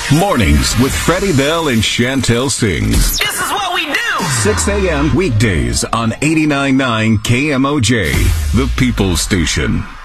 Mornings with Freddie Bell and Chantel Sings. This is what we do. 6 a.m. weekdays on 89.9 KMOJ, the People's Station.